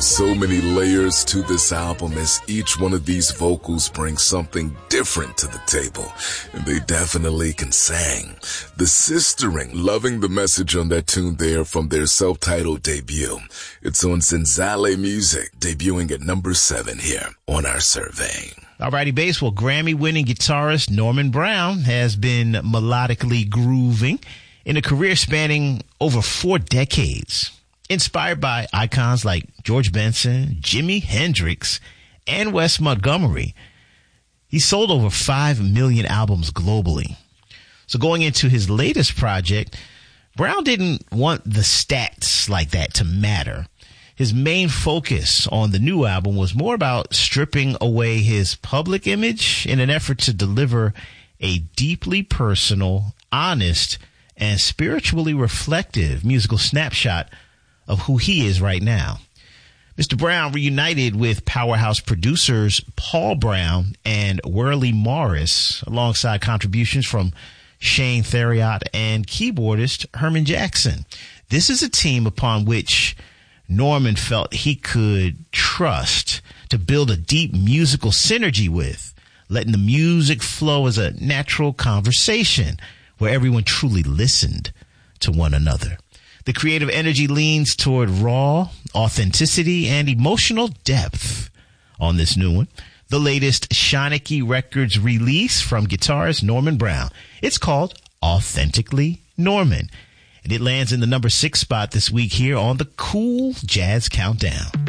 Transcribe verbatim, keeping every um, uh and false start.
So many layers to this album as each one of these vocals brings something different to the table. And they definitely can sing. The Sistering, loving the message on that tune there from their self-titled debut. It's on Zenzale Music, debuting at number seven here on our survey. Alrighty, bass. Well, Grammy-winning guitarist Norman Brown has been melodically grooving in a career spanning over four decades. Inspired by icons like George Benson, Jimi Hendrix, and Wes Montgomery, he sold over five million albums globally. So going into his latest project, Brown didn't want the stats like that to matter. His main focus on the new album was more about stripping away his public image in an effort to deliver a deeply personal, honest, and spiritually reflective musical snapshot of who he is right now. Mister Brown reunited with powerhouse producers Paul Brown and Worley Morris, alongside contributions from Shane Theriot and keyboardist Herman Jackson. This is a team upon which Norman felt he could trust to build a deep musical synergy with, letting the music flow as a natural conversation where everyone truly listened to one another. The creative energy leans toward raw authenticity and emotional depth on this new one. The latest Shanachie Records release from guitarist Norman Brown. It's called Authentically Norman. And it lands in the number six spot this week here on the Cool Jazz Countdown.